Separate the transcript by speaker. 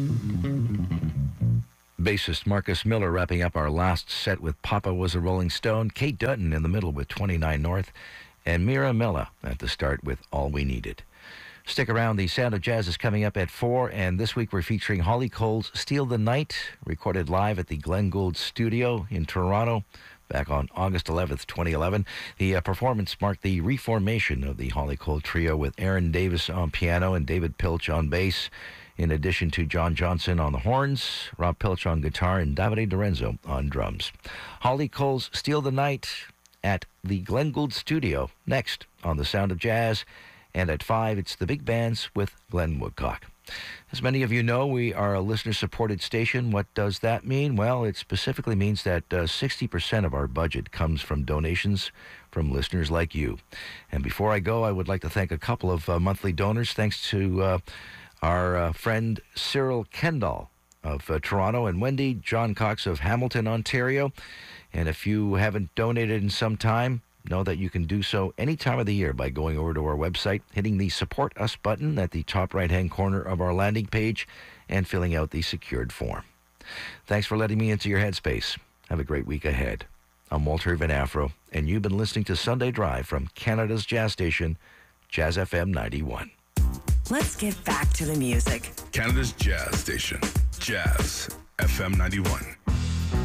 Speaker 1: Bassist Marcus Miller wrapping up our last set with Papa Was a Rolling Stone, Kate Dutton in the middle with 29 North, and Mira Mella at the start with All We Needed. Stick around, the Sound of Jazz is coming up at 4, and this week we're featuring Holly Cole's Steal the Night, recorded live at the Glenn Gould Studio in Toronto back on August 11th, 2011. The performance marked the reformation of the Holly Cole Trio with Aaron Davis on piano and David Pilch on bass, in addition to John Johnson on the horns, Rob Pilch on guitar, and Davide Dorenzo on drums. Holly Cole's Steal the Night at the Glenn Gould Studio, next on The Sound of Jazz. And at 5, it's the big bands with Glenn Woodcock. As many of you know, we are a listener-supported station. What does that mean? Well, it specifically means that 60% of our budget comes from donations from listeners like you. And before I go, I would like to thank a couple of monthly donors. Thanks to our friend Cyril Kendall of Toronto, and Wendy John Cox of Hamilton, Ontario. And if you haven't donated in some time, know that you can do so any time of the year by going over to our website, hitting the Support Us button at the top right-hand corner of our landing page, and filling out the secured form. Thanks for letting me into your headspace. Have a great week ahead. I'm Walter Van Afro, and you've been listening to Sunday Drive from Canada's jazz station, Jazz FM 91.
Speaker 2: Let's get back to the music.
Speaker 3: Canada's jazz station, Jazz FM 91.